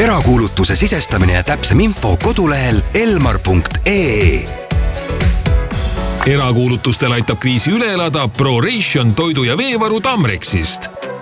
Erakuulutuse sisestamine ja täpsem info kodulehel elmar.ee. Erakuulutustel aitab kriisi üle elada ProRation toidu ja veevaru Tamrexist.